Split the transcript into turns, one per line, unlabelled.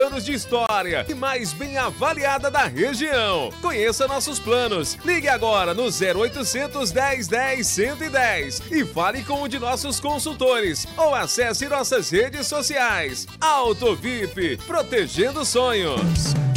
anos de história e mais bem avaliada da região. Conheça nossos planos. Ligue agora no 0800 10 10 110 e fale com um de nossos consultores ou acesse nossas redes sociais. Auto VIP, protegendo sonhos.